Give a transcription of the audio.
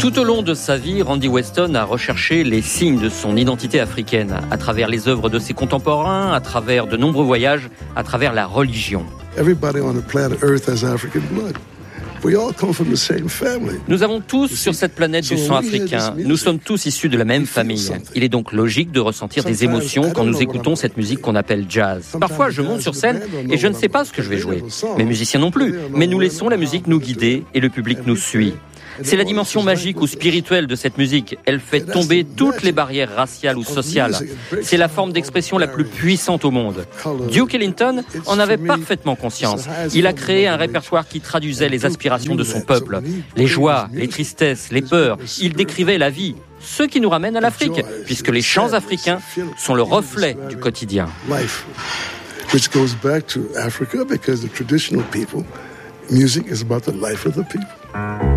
Tout au long de sa vie, Randy Weston a recherché les signes de son identité africaine, à travers les œuvres de ses contemporains, à travers de nombreux voyages, à travers la religion. Everybody on the planet Earth has African blood. We all come from the same family. Nous avons tous sur cette planète du sang africain. Nous sommes tous issus de la même famille. Il est donc logique de ressentir des émotions quand nous écoutons cette musique qu'on appelle jazz. Parfois, je monte sur scène et je ne sais pas ce que je vais jouer. Mes musiciens non plus. Mais nous laissons la musique nous guider et le public nous suit. C'est la dimension magique ou spirituelle de cette musique. Elle fait tomber toutes les barrières raciales ou sociales. C'est la forme d'expression la plus puissante au monde. Duke Ellington en avait parfaitement conscience. Il a créé un répertoire qui traduisait les aspirations de son peuple. Les joies, les tristesses, les peurs. Il décrivait la vie. Ce qui nous ramène à l'Afrique, puisque les chants africains sont le reflet du quotidien. Which goes back to Africa because the traditional people, music is about the life of the people.